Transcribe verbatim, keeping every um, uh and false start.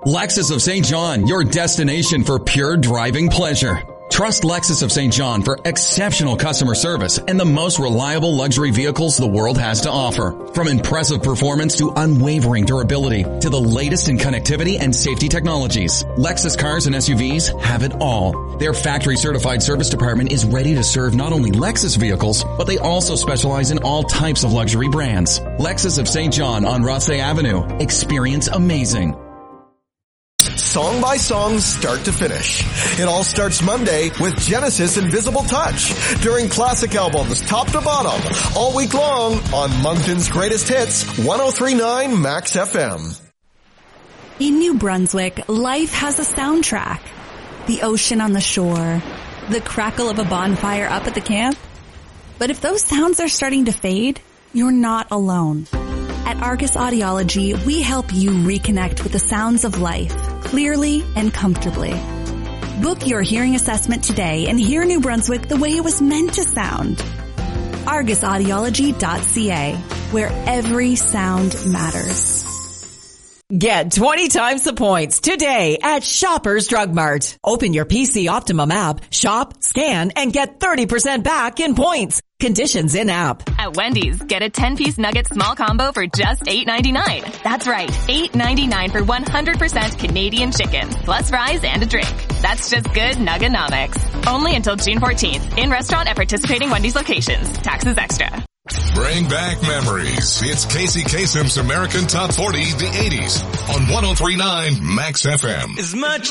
Lexus of Saint John, your destination for pure driving pleasure. Trust Lexus of Saint John for exceptional customer service and the most reliable luxury vehicles the world has to offer. From impressive performance to unwavering durability to the latest in connectivity and safety technologies, Lexus cars and S U Vs have it all. Their factory certified service department is ready to serve not only Lexus vehicles, but they also specialize in all types of luxury brands. Lexus of Saint John on Rothsay Avenue. Experience amazing. Song by song, start to finish. It all starts Monday with Genesis Invisible Touch during classic albums top to bottom all week long on Moncton's Greatest Hits, one oh three point nine Max F M. In New Brunswick, life has a soundtrack. The ocean on the shore, the crackle of a bonfire up at the camp. But if those sounds are starting to fade, you're not alone. At Argus Audiology, we help you reconnect with the sounds of life, clearly and comfortably. Book your hearing assessment today and hear New Brunswick the way it was meant to sound. argus audiology dot c a, where every sound matters. Get twenty times the points today at Shoppers Drug Mart. Open your P C Optimum app, shop, scan, and get thirty percent back in points. Conditions in app. At Wendy's, get a ten-piece nugget small combo for just eight ninety-nine. That's right, eight ninety-nine for one hundred percent Canadian chicken, plus fries and a drink. That's just good Nugganomics. Only until June fourteenth. In restaurant at participating Wendy's locations. Taxes extra. Bring back memories. It's Casey Kasem's American Top forty, the eighties, on one oh three point nine Max F M. As much